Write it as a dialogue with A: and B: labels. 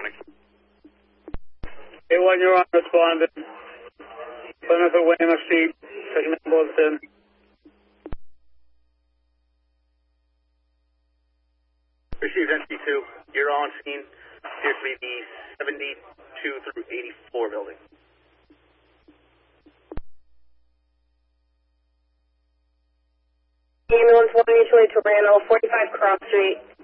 A: A1, you're on responding. Plymouth at Weymouth Street, checking in Boston.
B: Received NC2, you're on scene. Appears to be the 72 through 84 building.
C: Ambulance 1 mutually to Randall, 45 Cross Street.